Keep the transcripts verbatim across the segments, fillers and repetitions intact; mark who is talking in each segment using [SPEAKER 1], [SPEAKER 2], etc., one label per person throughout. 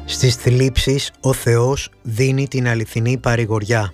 [SPEAKER 1] Στις θλίψεις ο Θεός δίνει την αληθινή παρηγοριά.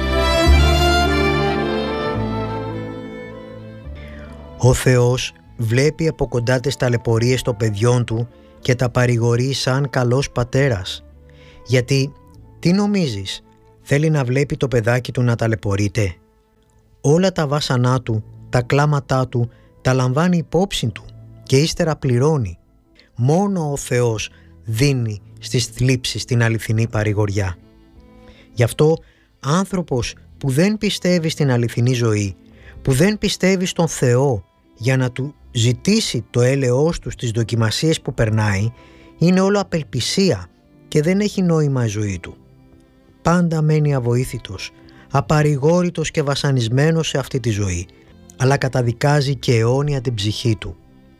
[SPEAKER 1] Ο Θεός βλέπει από κοντά τις ταλαιπωρίες των παιδιών Του και τα παρηγορεί σαν καλός πατέρας. Γιατί, τι νομίζεις, θέλει να βλέπει το παιδάκι του να ταλαιπωρείται? Όλα τα βάσανά του, τα κλάματά του, τα λαμβάνει υπόψη του και ύστερα πληρώνει. Μόνο ο Θεός δίνει στις θλίψεις την αληθινή παρηγοριά. Γι' αυτό άνθρωπος που δεν πιστεύει στην αληθινή ζωή, που δεν πιστεύει στον Θεό για να του ζητήσει το έλεος του στις δοκιμασίες που περνάει, είναι όλο απελπισία και δεν έχει νόημα η ζωή του. Πάντα μένει αβοήθητος, απαρηγόρητος και βασανισμένος σε αυτή τη ζωή, αλλά καταδικάζει και αιώνια την ψυχή του.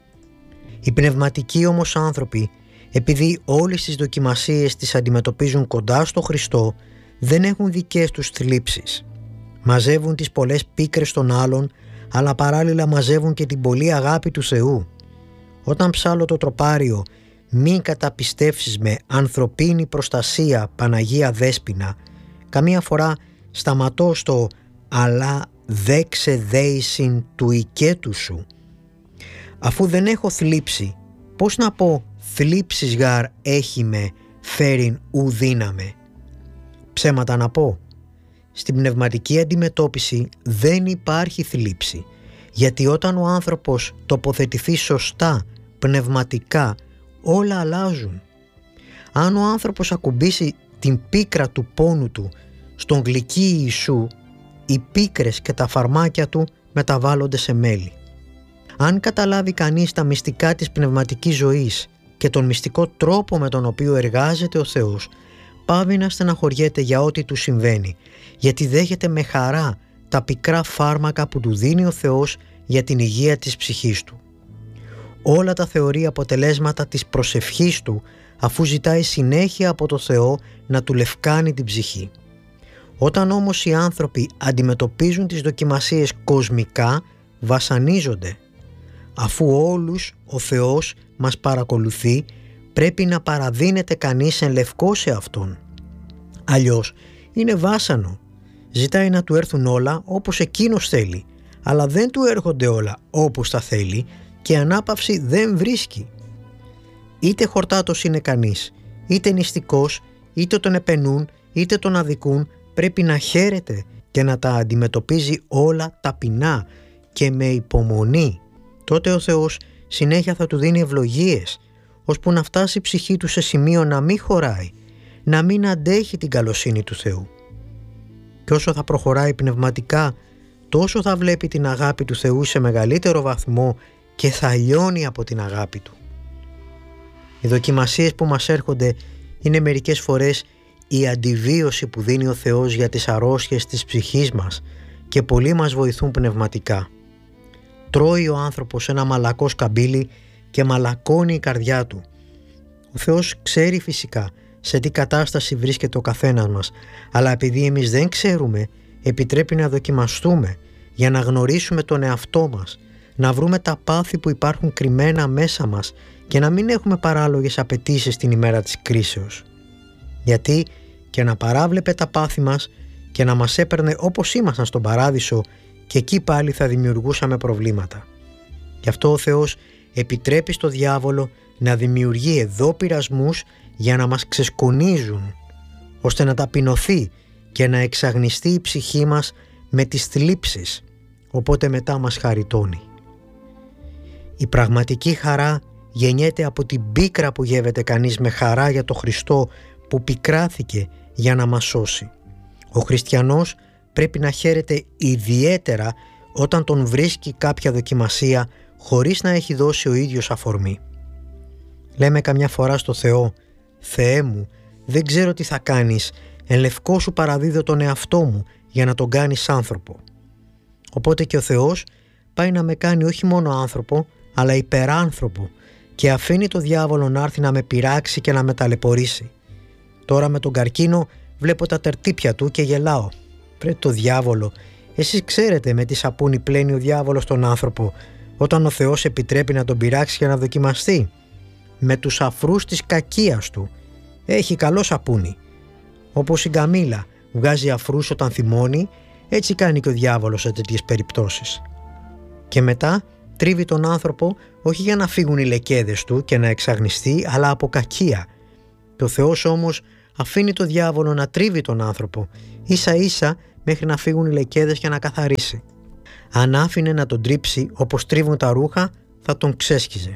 [SPEAKER 1] Οι πνευματικοί όμως άνθρωποι, επειδή όλες τις δοκιμασίες τις αντιμετωπίζουν κοντά στο Χριστό, δεν έχουν δικές τους θλίψεις. Μαζεύουν τις πολλές πίκρες των άλλων, αλλά παράλληλα μαζεύουν και την πολλή αγάπη του Θεού. Όταν ψάλλω το τροπάριο «Μη καταπιστεύσεις με ανθρωπίνη προστασία Παναγία Δέσποινα», καμία φορά σταματώ στο «αλλά δέξε δέησιν του οικέτου σου». Αφού δεν έχω θλίψη, πώς να πω «θλίψεις γαρ έχει με φέρειν ου δύναμε»? Ψέματα να πω? Στην πνευματική αντιμετώπιση δεν υπάρχει θλίψη, γιατί όταν ο άνθρωπος τοποθετηθεί σωστά πνευματικά, όλα αλλάζουν. Αν ο άνθρωπος ακουμπήσει την πίκρα του πόνου του στον γλυκύ Ιησού, οι πίκρες και τα φαρμάκια του μεταβάλλονται σε μέλι. Αν καταλάβει κανείς τα μυστικά της πνευματικής ζωής και τον μυστικό τρόπο με τον οποίο εργάζεται ο Θεός, πάβει να στεναχωριέται για ό,τι του συμβαίνει, γιατί δέχεται με χαρά τα πικρά φάρμακα που του δίνει ο Θεός για την υγεία της ψυχής του. Όλα τα θεωρεί αποτελέσματα της προσευχής του, αφού ζητάει συνέχεια από το Θεό να του λευκάνει την ψυχή. Όταν όμως οι άνθρωποι αντιμετωπίζουν τις δοκιμασίες κοσμικά, βασανίζονται. Αφού όλους ο Θεός μας παρακολουθεί, πρέπει να παραδίνεται κανείς εν λευκό σε Αυτόν. Αλλιώς είναι βάσανο. Ζητάει να του έρθουν όλα όπως εκείνος θέλει, αλλά δεν του έρχονται όλα όπως τα θέλει και ανάπαυση δεν βρίσκει. Είτε χορτάτος είναι κανείς, είτε νηστικός, είτε τον επενούν, είτε τον αδικούν, πρέπει να χαίρεται και να τα αντιμετωπίζει όλα ταπεινά και με υπομονή. Τότε ο Θεός συνέχεια θα του δίνει ευλογίες, ώσπου να φτάσει η ψυχή του σε σημείο να μην χωράει, να μην αντέχει την καλοσύνη του Θεού. Και όσο θα προχωράει πνευματικά, τόσο θα βλέπει την αγάπη του Θεού σε μεγαλύτερο βαθμό και θα λιώνει από την αγάπη του. Οι δοκιμασίες που μας έρχονται είναι μερικές φορές η αντιβίωση που δίνει ο Θεός για τις αρρώστιες της ψυχής μας και πολλοί μας βοηθούν πνευματικά. Τρώει ο άνθρωπος ένα μαλακό σκαμπίλι και μαλακώνει η καρδιά του. Ο Θεός ξέρει φυσικά σε τι κατάσταση βρίσκεται ο καθένας μας, αλλά επειδή εμείς δεν ξέρουμε, επιτρέπει να δοκιμαστούμε για να γνωρίσουμε τον εαυτό μας, να βρούμε τα πάθη που υπάρχουν κρυμμένα μέσα μας και να μην έχουμε παράλογες απαιτήσεις την ημέρα της κρίσεως. Γιατί και να παράβλεπε τα πάθη μας και να μας έπαιρνε όπως ήμασταν στον παράδεισο, και εκεί πάλι θα δημιουργούσαμε προβλήματα. Γι' αυτό ο Θεός επιτρέπει στο διάβολο να δημιουργεί εδώ πειρασμούς για να μας ξεσκονίζουν, ώστε να ταπεινωθεί και να εξαγνιστεί η ψυχή μας με τις θλίψεις, οπότε μετά μας χαριτώνει. Η πραγματική χαρά γεννιέται από την πίκρα που γεύεται κανείς με χαρά για το Χριστό που πικράθηκε για να μας σώσει. Ο χριστιανός πρέπει να χαίρεται ιδιαίτερα όταν τον βρίσκει κάποια δοκιμασία χωρίς να έχει δώσει ο ίδιος αφορμή. Λέμε καμιά φορά στο Θεό «Θεέ μου, δεν ξέρω τι θα κάνεις, εν λευκό σου παραδίδω τον εαυτό μου για να τον κάνεις άνθρωπο». Οπότε και ο Θεός πάει να με κάνει όχι μόνο άνθρωπο, αλλά υπεράνθρωπο και αφήνει το διάβολο να έρθει να με πειράξει και να με ταλαιπωρήσει. Τώρα με τον καρκίνο βλέπω τα τερτύπια του και γελάω. Πρέ το διάβολο, εσείς ξέρετε με τι σαπούνι πλένει ο διάβολος τον άνθρωπο όταν ο Θεός επιτρέπει να τον πειράξει και να δοκιμαστεί. Με τους αφρούς της κακίας του. έχει καλό σαπούνι. Όπως η γκαμίλα βγάζει αφρούς όταν θυμώνει, έτσι κάνει και ο διάβολος σε τέτοιες περιπτώσεις. Και μετά τρίβει τον άνθρωπο όχι για να φύγουν οι λεκέδες του και να εξαγνιστεί, αλλά από κακία. Και ο Θεός όμως αφήνει το διάβολο να τρίβει τον άνθρωπο, ίσα ίσα μέχρι να φύγουν οι λεκέδες και να καθαρίσει. Αν άφηνε να τον τρίψει όπως τρίβουν τα ρούχα, θα τον ξέσχιζε.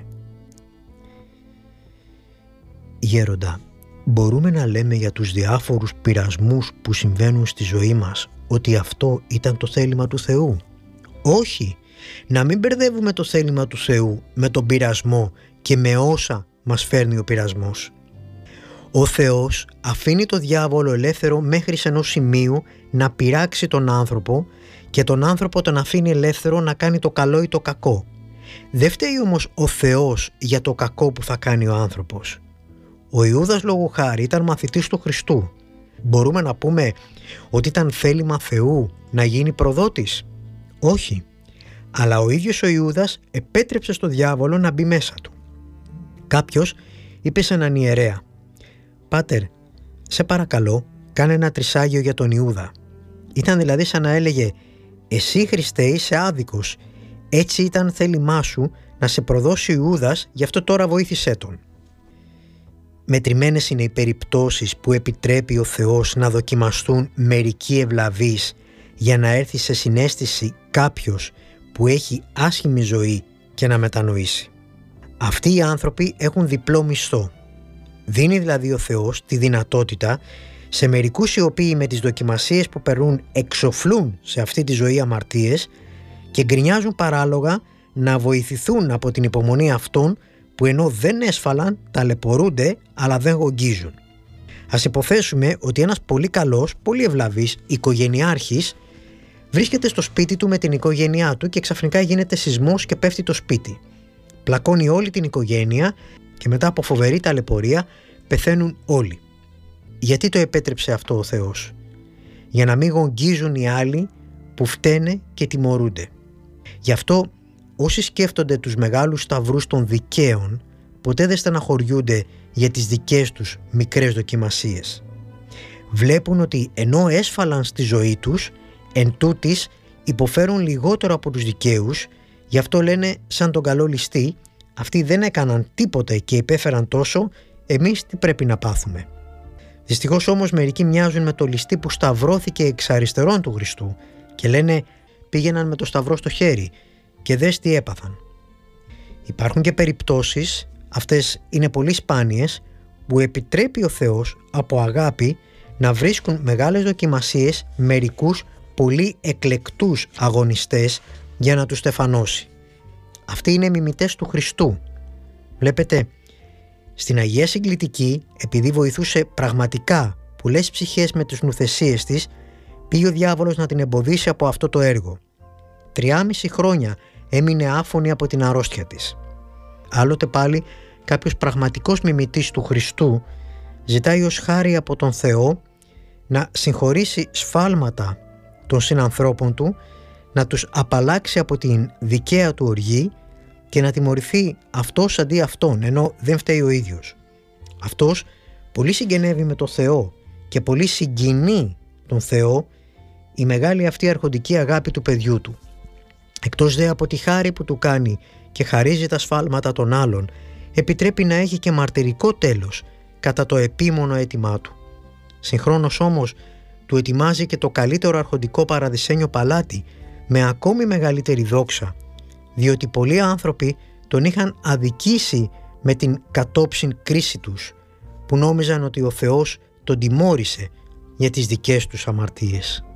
[SPEAKER 1] Γέροντα, μπορούμε να λέμε για τους διάφορους πειρασμούς που συμβαίνουν στη ζωή μας ότι αυτό ήταν το θέλημα του Θεού? Όχι! Να μην μπερδεύουμε το θέλημα του Θεού με τον πειρασμό και με όσα μας φέρνει ο πειρασμός. Ο Θεός αφήνει το διάβολο ελεύθερο μέχρι σε ενός σημείου να πειράξει τον άνθρωπο και τον άνθρωπο τον αφήνει ελεύθερο να κάνει το καλό ή το κακό. Δεν φταίει όμως ο Θεός για το κακό που θα κάνει ο άνθρωπος. Ο Ιούδας λόγου χάρη ήταν μαθητής του Χριστού. Μπορούμε να πούμε ότι ήταν θέλημα Θεού να γίνει προδότης? Όχι. Αλλά ο ίδιος ο Ιούδας επέτρεψε στο διάβολο να μπει μέσα του. Κάποιος είπε σε έναν ιερέα: «Πάτερ, σε παρακαλώ, κάνε ένα τρισάγιο για τον Ιούδα». Ήταν δηλαδή σαν να έλεγε: «Εσύ, Χριστέ, είσαι άδικος. Έτσι ήταν θέλημά σου να σε προδώσει ο Ιούδας, γι' αυτό τώρα βοήθησέ τον». Μετρημένες είναι οι περιπτώσεις που επιτρέπει ο Θεός να δοκιμαστούν μερικοί ευλαβείς για να έρθει σε συναίσθηση κάποιος που έχει άσχημη ζωή και να μετανοήσει. Αυτοί οι άνθρωποι έχουν διπλό μισθό. Δίνει δηλαδή ο Θεός τη δυνατότητα σε μερικούς οι οποίοι με τις δοκιμασίες που περνούν εξοφλούν σε αυτή τη ζωή αμαρτίες και γκρινιάζουν παράλογα να βοηθηθούν από την υπομονή αυτών που ενώ δεν έσφαλαν ταλαιπωρούνται αλλά δεν γογγίζουν. Ας υποθέσουμε ότι ένας πολύ καλός, πολύ ευλαβής οικογενειάρχης βρίσκεται στο σπίτι του με την οικογένειά του και ξαφνικά γίνεται σεισμός και πέφτει το σπίτι. Πλακώνει όλη την οικογένεια και μετά από φοβερή ταλαιπωρία πεθαίνουν όλοι. Γιατί το επέτρεψε αυτό ο Θεός? Για να μην γογγίζουν οι άλλοι που φταίνε και τιμωρούνται. Γι' αυτό όσοι σκέφτονται τους μεγάλους σταυρούς των δικαίων ποτέ δεν στεναχωριούνται για τις δικές τους μικρές δοκιμασίες. Βλέπουν ότι ενώ έσφαλαν στη ζωή τους, εν τούτης υποφέρουν λιγότερο από τους δικαίους, γι' αυτό λένε σαν τον καλό ληστή: αυτοί δεν έκαναν τίποτε και υπέφεραν τόσο, εμείς τι πρέπει να πάθουμε? Δυστυχώς όμως μερικοί μοιάζουν με το ληστή που σταυρώθηκε εξ αριστερών του Χριστού και λένε: πήγαιναν με το σταυρό στο χέρι και δες τι έπαθαν. Υπάρχουν και περιπτώσεις, αυτές είναι πολύ σπάνιες, που επιτρέπει ο Θεός από αγάπη να βρίσκουν μεγάλες δοκιμασίες μερικούς πολύ εκλεκτούς αγωνιστές για να τους στεφανώσει. Αυτοί είναι μιμητές του Χριστού. Βλέπετε, στην Αγία Συγκλητική, επειδή βοηθούσε πραγματικά πολλές ψυχές με τις νουθεσίες της, πήγε ο διάβολος να την εμποδίσει από αυτό το έργο. Τριάμιση χρόνια έμεινε άφωνη από την αρρώστια της. Άλλοτε πάλι κάποιος πραγματικός μιμητής του Χριστού ζητάει ως χάρη από τον Θεό να συγχωρήσει σφάλματα των συνανθρώπων του, να τους απαλλάξει από την δικαία του οργή και να τιμωρηθεί αυτός αντί αυτόν, ενώ δεν φταίει ο ίδιος. Αυτός πολύ συγγενεύει με τον Θεό και πολύ συγκινεί τον Θεό η μεγάλη αυτή αρχοντική αγάπη του παιδιού του. Εκτός δε από τη χάρη που του κάνει και χαρίζει τα σφάλματα των άλλων, επιτρέπει να έχει και μαρτυρικό τέλος κατά το επίμονο αίτημά του. Συγχρόνως όμως του ετοιμάζει και το καλύτερο αρχοντικό παραδεισένιο παλάτι με ακόμη μεγαλύτερη δόξα, διότι πολλοί άνθρωποι τον είχαν αδικήσει με την κατόψιν κρίση τους, που νόμιζαν ότι ο Θεός τον τιμώρησε για τις δικές τους αμαρτίες.